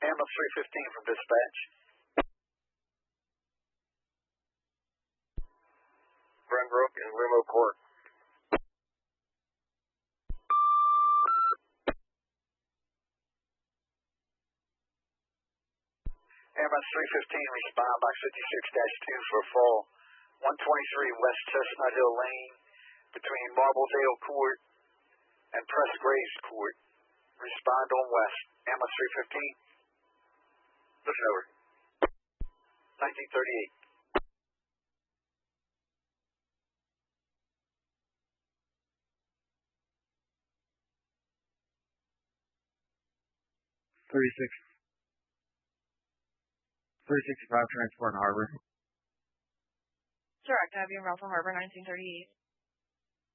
Ambulance 315 from dispatch. Glenbrook and Limo Court. Ambulance 315, respond box 56-2 for fall 123 West Chestnut Hill Lane between Marbledale Court and Press Graves Court. Respond on west. Ambulance 315. Listen over. 1938. 365 transport in Harbor. Direct, have you in Russell Harbor, 1938.